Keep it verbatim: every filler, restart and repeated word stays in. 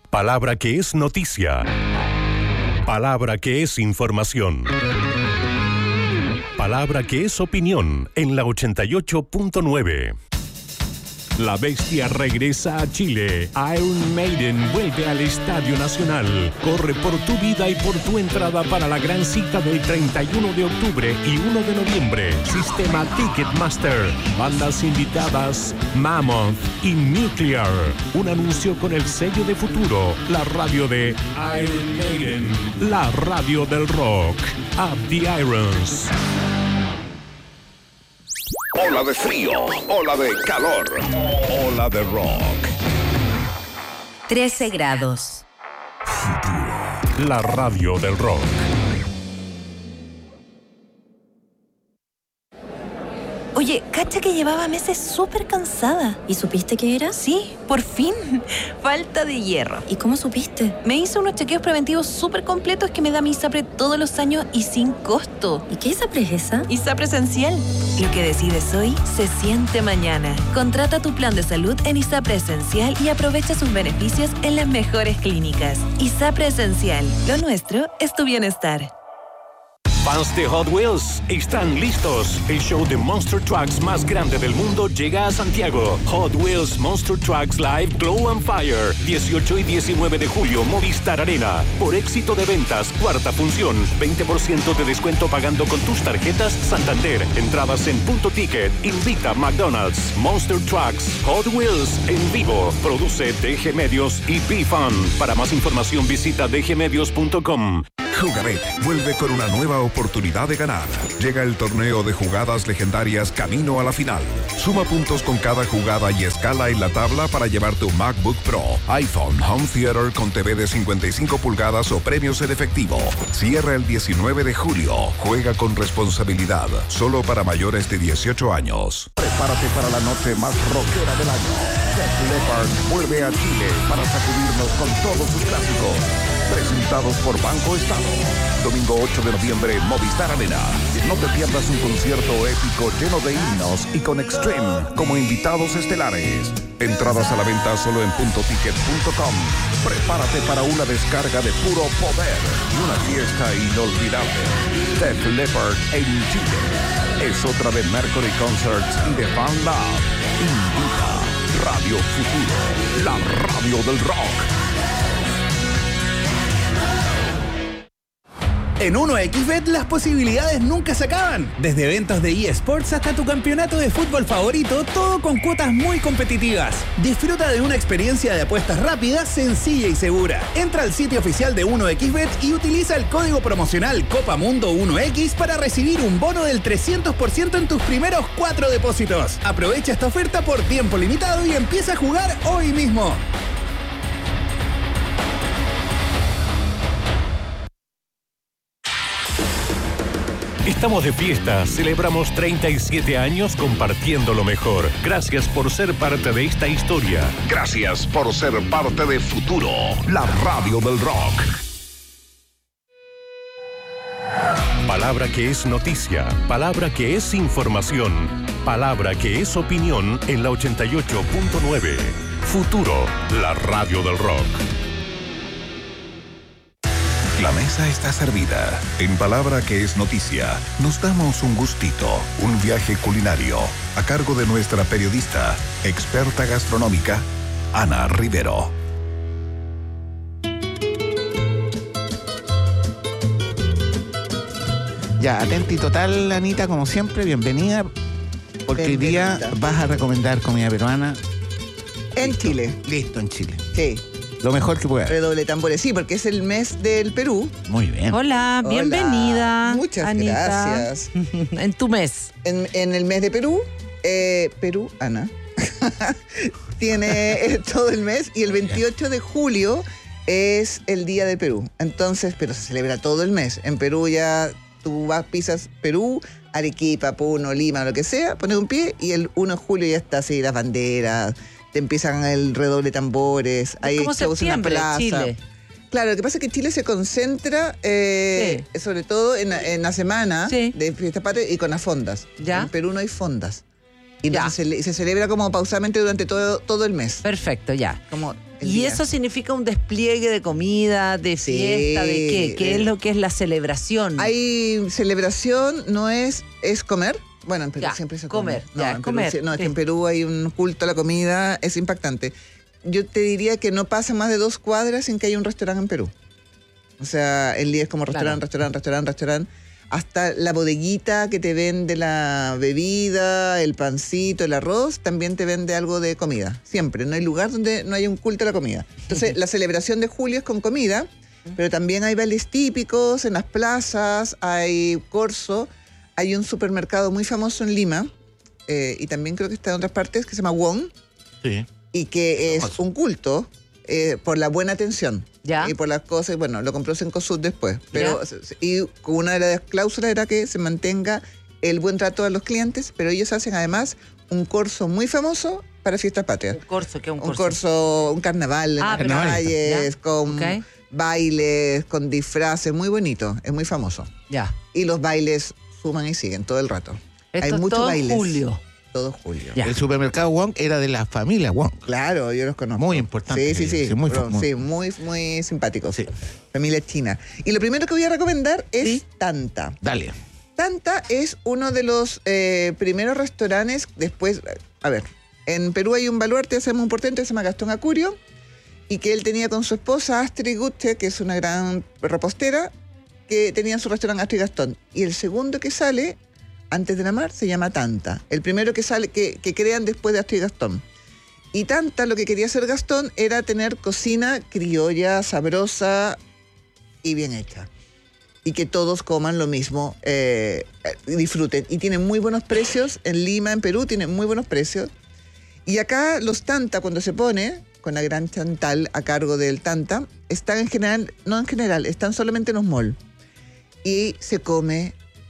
Palabra que es noticia. Palabra que es información. Palabra que es opinión en la ochenta y ocho punto nueve. La Bestia regresa a Chile. Iron Maiden vuelve al Estadio Nacional. Corre por tu vida y por tu entrada para la gran cita del treinta y uno de octubre y uno de noviembre. Sistema Ticketmaster. Bandas invitadas Mammoth y Nuclear. Un anuncio con el sello de Futuro. La radio de Iron Maiden. La radio del rock. Up the Irons. Ola de frío, ola de calor, ola de rock. trece grados. La radio del rock. Oye, cacha que llevaba meses súper cansada. ¿Y supiste qué era? Sí, por fin. Falta de hierro. ¿Y cómo supiste? Me hice unos chequeos preventivos súper completos que me da mi ISAPRE todos los años y sin costo. ¿Y qué ISAPRE es esa? ISAPRE Esencial. Lo que decides hoy se siente mañana. Contrata tu plan de salud en ISAPRE Esencial y aprovecha sus beneficios en las mejores clínicas. ISAPRE Esencial. Lo nuestro es tu bienestar. Fans de Hot Wheels están listos. El show de Monster Trucks más grande del mundo llega a Santiago. Hot Wheels Monster Trucks Live Glow and Fire. dieciocho y diecinueve de julio, Movistar Arena. Por éxito de ventas, cuarta función. veinte por ciento de descuento pagando con tus tarjetas Santander. Entradas en Punto Ticket. Invita McDonald's. Monster Trucks Hot Wheels en vivo. Produce D G Medios y B-Fun. Para más información visita d g medios punto com. Jugabet vuelve con una nueva oportunidad de ganar. Llega el torneo de jugadas legendarias camino a la final. Suma puntos con cada jugada y escala en la tabla para llevar tu MacBook Pro, iPhone, Home Theater con T V de cincuenta y cinco pulgadas o premios en efectivo. Cierra el diecinueve de julio. Juega con responsabilidad. Solo para mayores de dieciocho años. Prepárate para la noche más rockera del año. Def Leppard vuelve a Chile para sacudirnos con todos sus clásicos. Presentados por Banco Estado. Domingo ocho de noviembre, Movistar Arena. No te pierdas un concierto épico lleno de himnos y con Extreme como invitados estelares. Entradas a la venta solo en punto ticket punto com. Prepárate para una descarga de puro poder y una fiesta inolvidable. Def Leppard en Chile. Es otra de Mercury Concerts y de Fan Lab. Invita Radio Futuro, la radio del rock. En uno equis bet las posibilidades nunca se acaban. Desde eventos de eSports hasta tu campeonato de fútbol favorito, todo con cuotas muy competitivas. Disfruta de una experiencia de apuestas rápida, sencilla y segura. Entra al sitio oficial de uno equis bet y utiliza el código promocional Copamundo uno equis para recibir un bono del trescientos por ciento en tus primeros cuatro depósitos. Aprovecha esta oferta por tiempo limitado y empieza a jugar hoy mismo. Estamos de fiesta, celebramos treinta y siete años compartiendo lo mejor. Gracias por ser parte de esta historia. Gracias por ser parte de Futuro, la radio del rock. Palabra que es noticia, palabra que es información, palabra que es opinión en la ochenta y ocho punto nueve. Futuro, la radio del rock. La mesa está servida. En Palabra que es noticia, nos damos un gustito, un viaje culinario, a cargo de nuestra periodista, experta gastronómica, Ana Rivero. Ya, atenti total, Anita, como siempre, bienvenida, porque hoy día vas a recomendar comida peruana. En Listo. Chile. Listo, en Chile. Sí. Lo mejor que pueda. Redoble tambores, sí, porque es el mes del Perú. Muy bien. Hola, Hola. bienvenida. Muchas Anita. gracias. En tu mes. En, en el mes de Perú, eh, Perú, Ana, tiene eh, todo el mes y el veintiocho de julio es el Día de Perú. Entonces, pero se celebra todo el mes. En Perú ya tú vas, pisas Perú, Arequipa, Puno, Lima, lo que sea, pones un pie y el uno de julio ya está así, las banderas, te empiezan el redoble de tambores, hay shows en la plaza. Chile. Claro, lo que pasa es que Chile se concentra eh, sí. sobre todo en, en la semana sí. de fiestas patrias y con las fondas. ¿Ya? En Perú no hay fondas. Y, no se, cele- y se celebra como pausadamente durante todo, todo el mes. Perfecto, ya. Como el ¿Y día. eso significa un despliegue de comida, de Sí, fiesta, de qué? ¿Qué eh, es lo que es la celebración? Hay celebración, no es, es comer. Bueno, en Perú Ya, siempre se comer, come. No, ya, en Perú comer, sí- no, es que sí. en Perú hay un culto a la comida, es impactante. Yo te diría que no pasa más de dos cuadras sin que haya un restaurante en Perú. O sea, el día es como restaurante, Claro. restaurante, restaurante, restaurante. Hasta la bodeguita que te vende la bebida, el pancito, el arroz, también te vende algo de comida. Siempre. No hay lugar donde no haya un culto a la comida. Entonces, la celebración de julio es con comida, pero también hay bailes típicos en las plazas, hay corso, hay un supermercado muy famoso en Lima, eh, y también creo que está en otras partes, que se llama Wong, Sí. y que es Famoso. un culto eh, por la buena atención. Ya. Y por las cosas, bueno, lo compró Cencosud después. Pero, y una de las cláusulas era que se mantenga el buen trato a los clientes, pero ellos hacen además un corso muy famoso para fiestas patrias. Un corso, ¿qué es un Un corso? corso, un carnaval en Ah, las perfecto. calles, Ya. con Ok. bailes, con disfraces, muy bonito, es muy famoso. Ya. Y los bailes suman y siguen todo el rato. Esto Hay es muchos todo bailes. julio. Todo julio. Ya. El supermercado Wong era de la familia Wong. Claro, yo los conozco. Muy importante, Sí, sí, sí. sí, muy Bro, famoso. sí, muy, muy simpáticos. Sí. Familia china. Y lo primero que voy a recomendar es Sí. Tanta. Dale. Tanta es uno de los eh, primeros restaurantes después. A ver, en Perú hay un baluarte, hacemos un portento que se llama Gastón Acurio, y que él tenía con su esposa Astrid Gutte, que es una gran repostera, que tenía su restaurante Astrid Gastón. Y el segundo que sale, antes de la mar, se llama Tanta. El primero que sale, que, que crean después de Astrid Gastón. Y Tanta, lo que quería hacer Gastón era tener cocina criolla, sabrosa y bien hecha. Y que todos coman lo mismo, eh, y disfruten. Y tienen muy buenos precios. En Lima, en Perú, tienen muy buenos precios. Y acá los Tanta, cuando se pone, con la gran Chantal a cargo del Tanta, están en general, no en general, están solamente en los malls. Y se come